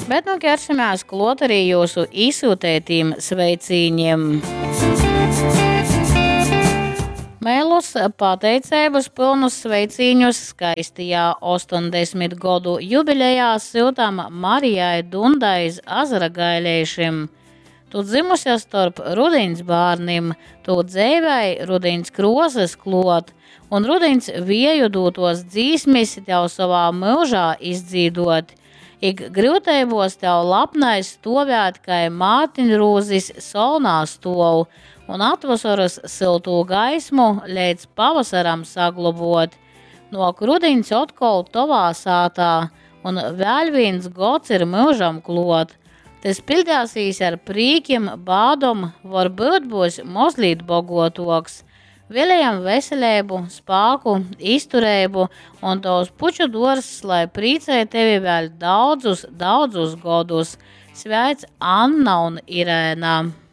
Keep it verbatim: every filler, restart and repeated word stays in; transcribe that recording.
Bet nu ķersimies klāt arī jūsu izsūtētiem sveicīņiem. Mēlus pateicības pilnus sveicīņus skaistajā ostoņdesmit gadu jubilejā siltam Marijai Dundai Azaragaileišim. Tu dzimusi starp rudīns bārnim, tu dzēvēji rudīns krosas klot, un rudīns vieju dūtos dzīsmis tev savā mūžā izdzīdot. Ik grūteibos tev lapnais stovēt, kai mātiņrūzis solnā stov, un atvasaras siltū gaismu līdz pavasaram saglabot. Nok rudīns otkal tovā sātā, un vēl viens gods ir mūžam klot. Tas pildāsīs ar prīkiem, bādom, varbūt būs mazliet bogotoks. Vēlējam veselību, spāku, izturību un tos puču dors, lai priecē tevi vēl daudzus, daudzus godus. Sveic Anna un Irēna!